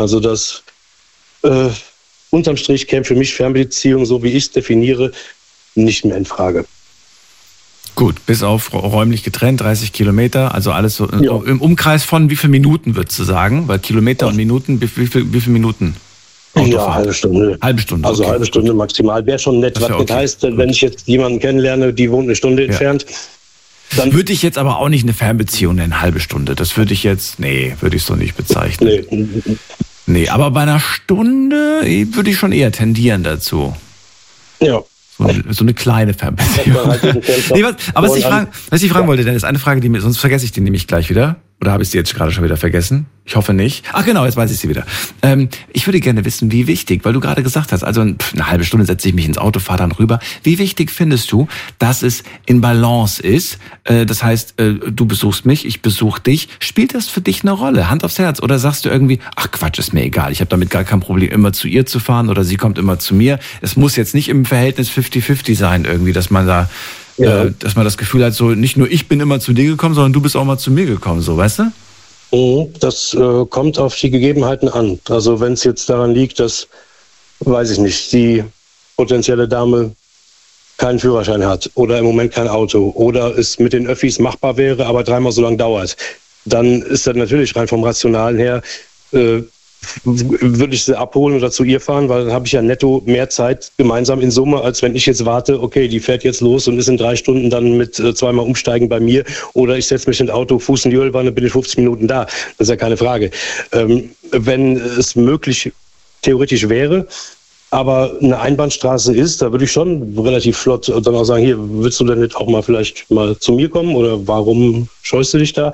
Also das unterm Strich käme für mich Fernbeziehung, so wie ich es definiere, nicht mehr in Frage. Gut, bis auf räumlich getrennt, 30 Kilometer, also alles so im Umkreis von wie viele Minuten würdest du sagen? Weil Kilometer und Minuten, wie viele Minuten? Autofahrt? Ja, halbe Stunde. Halbe Stunde, also okay, halbe Stunde gut. Maximal. Wäre schon nett, Das was wär das okay, heißt, gut. wenn ich jetzt jemanden kennenlerne, die wohnt eine Stunde entfernt. Dann würde ich jetzt aber auch nicht eine Fernbeziehung nennen, halbe Stunde. Das würde ich jetzt, würde ich so nicht bezeichnen. Nee, aber bei einer Stunde würde ich schon eher tendieren dazu. Ja. So eine kleine Fernbeziehung. Nee, was ich fragen wollte, Dennis, eine Frage, sonst vergesse ich die nämlich gleich wieder. Oder habe ich sie jetzt gerade schon wieder vergessen? Ich hoffe nicht. Ach genau, jetzt weiß ich sie wieder. Ich würde gerne wissen, wie wichtig, weil du gerade gesagt hast, also eine halbe Stunde setze ich mich ins Auto, fahre dann rüber. Wie wichtig findest du, dass es in Balance ist? Das heißt, du besuchst mich, ich besuche dich. Spielt das für dich eine Rolle? Hand aufs Herz. Oder sagst du irgendwie, ach Quatsch, ist mir egal. Ich habe damit gar kein Problem, immer zu ihr zu fahren oder sie kommt immer zu mir. Es muss jetzt nicht im Verhältnis 50-50 sein irgendwie, dass man da... dass man das Gefühl hat, so nicht nur ich bin immer zu dir gekommen, sondern du bist auch mal zu mir gekommen, so, weißt du? Das kommt auf die Gegebenheiten an. Also wenn es jetzt daran liegt, dass, weiß ich nicht, die potenzielle Dame keinen Führerschein hat oder im Moment kein Auto oder es mit den Öffis machbar wäre, aber 3-mal so lang dauert, dann ist das natürlich rein vom Rationalen her, würde ich sie abholen oder zu ihr fahren, weil dann habe ich ja netto mehr Zeit gemeinsam in Summe, als wenn ich jetzt warte, okay, die fährt jetzt los und ist in 3 Stunden dann mit 2-mal umsteigen bei mir oder ich setze mich ins Auto, Fuß in die Ölwanne, bin in 50 Minuten da. Das ist ja keine Frage. Wenn es möglich theoretisch wäre, aber eine Einbahnstraße ist, da würde ich schon relativ flott dann auch sagen, hier, willst du denn nicht auch mal vielleicht mal zu mir kommen oder warum scheust du dich da?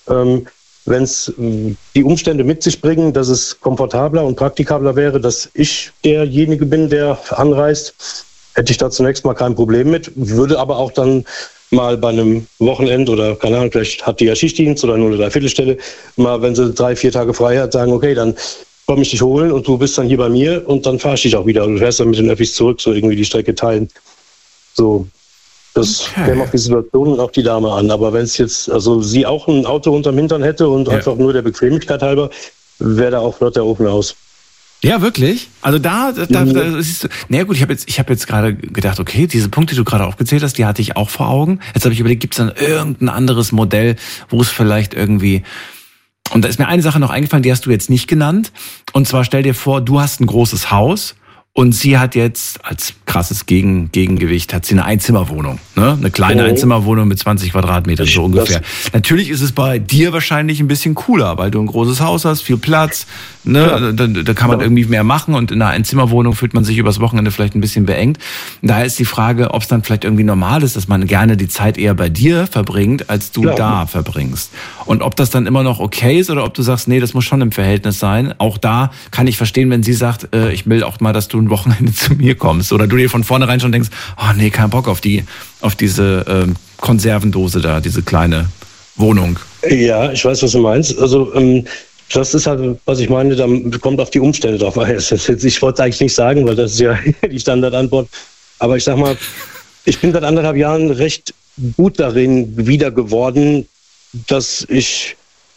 Wenn es die Umstände mit sich bringen, dass es komfortabler und praktikabler wäre, dass ich derjenige bin, der anreist, hätte ich da zunächst mal kein Problem mit, würde aber auch dann mal bei einem Wochenend oder, keine Ahnung, vielleicht hat die ja Schichtdienst oder nur eine Dreiviertelstelle, mal, wenn sie 3-4 Tage frei hat, sagen, okay, dann komme ich dich holen und du bist dann hier bei mir und dann fahre ich dich auch wieder. Du fährst dann mit den Öffis zurück, so irgendwie die Strecke teilen. So. Das käme auf die Situation und auch die Dame an. Aber wenn es jetzt, also sie auch ein Auto unterm Hintern hätte und einfach nur der Bequemlichkeit halber, wäre da auch flott der Ofen aus. Ja, wirklich? Also da siehst du, naja gut, ich hab jetzt gerade gedacht, okay, diese Punkte, die du gerade aufgezählt hast, die hatte ich auch vor Augen. Jetzt habe ich überlegt, gibt es dann irgendein anderes Modell, wo es vielleicht irgendwie... Und da ist mir eine Sache noch eingefallen, die hast du jetzt nicht genannt. Und zwar stell dir vor, du hast ein großes Haus. Und sie hat jetzt als krasses Gegengewicht hat sie eine Einzimmerwohnung, ne? Eine kleine Einzimmerwohnung mit 20 Quadratmetern, so ungefähr. Natürlich ist es bei dir wahrscheinlich ein bisschen cooler, weil du ein großes Haus hast, viel Platz, ne? Da kann man irgendwie mehr machen und in einer Einzimmerwohnung fühlt man sich übers Wochenende vielleicht ein bisschen beengt. Daher ist die Frage, ob es dann vielleicht irgendwie normal ist, dass man gerne die Zeit eher bei dir verbringt, als du da verbringst. Und ob das dann immer noch okay ist oder ob du sagst, nee, das muss schon im Verhältnis sein. Auch da kann ich verstehen, wenn sie sagt, ich will auch mal, dass du ein Wochenende zu mir kommst. Oder du dir von vornherein schon denkst, oh nee, kein Bock auf diese Konservendose da, diese kleine Wohnung. Ja, ich weiß, was du meinst. Also das ist halt, was ich meine, da kommt auf die Umstände drauf an. Ich wollte es eigentlich nicht sagen, weil das ist ja die Standardantwort. Aber ich sag mal, ich bin seit 1,5 Jahren recht gut darin wieder geworden, dass ich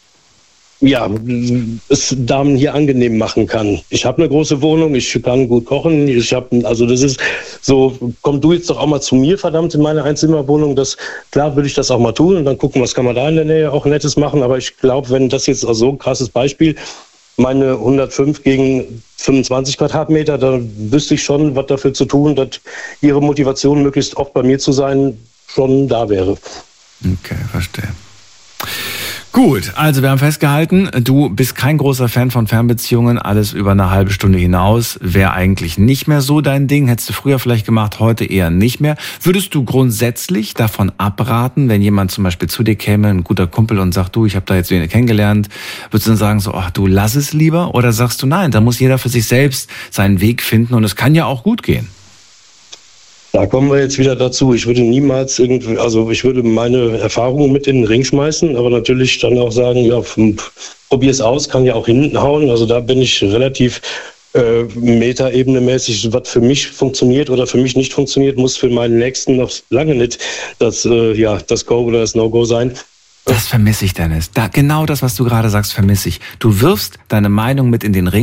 es Damen hier angenehm machen kann. Ich habe eine große Wohnung, ich kann gut kochen, also das ist so, komm du jetzt doch auch mal zu mir, verdammt, in meine Einzimmerwohnung, klar würde ich das auch mal tun und dann gucken, was kann man da in der Nähe auch Nettes machen, aber ich glaube, wenn das jetzt so ein krasses Beispiel, meine 105 gegen 25 Quadratmeter, da wüsste ich schon, was dafür zu tun, dass ihre Motivation, möglichst oft bei mir zu sein, schon da wäre. Okay, verstehe. Gut, also wir haben festgehalten, du bist kein großer Fan von Fernbeziehungen, alles über eine halbe Stunde hinaus wäre eigentlich nicht mehr so dein Ding, hättest du früher vielleicht gemacht, heute eher nicht mehr. Würdest du grundsätzlich davon abraten, wenn jemand zum Beispiel zu dir käme, ein guter Kumpel und sagt, du, ich habe da jetzt wen kennengelernt, würdest du dann sagen so, ach du, lass es lieber? Oder sagst du, nein, da muss jeder für sich selbst seinen Weg finden und es kann ja auch gut gehen? Da kommen wir jetzt wieder dazu. Ich würde niemals ich würde meine Erfahrungen mit in den Ring schmeißen, aber natürlich dann auch sagen, ja, probier es aus, kann ja auch hinhauen. Also da bin ich relativ Metaebene-mäßig, was für mich funktioniert oder für mich nicht funktioniert, muss für meinen Nächsten noch lange nicht das Go oder das No-Go sein. Das vermisse ich, Dennis. Genau das, was du gerade sagst, vermisse ich. Du wirfst deine Meinung mit in den Ring.